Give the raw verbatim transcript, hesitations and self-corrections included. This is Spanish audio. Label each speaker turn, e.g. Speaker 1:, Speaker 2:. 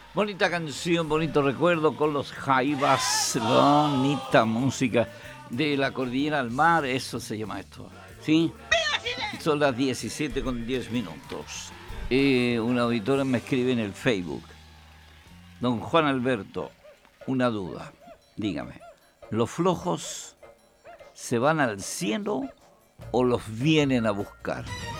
Speaker 1: Bonita canción, bonito recuerdo con los Jaivas, bonita música de la cordillera al mar, eso se llama esto, ¿sí? Son las diecisiete con diez minutos. Eh, un auditor me escribe en el Facebook. Don Juan Alberto, una duda, dígame, ¿los flojos se van al cielo o los vienen a buscar?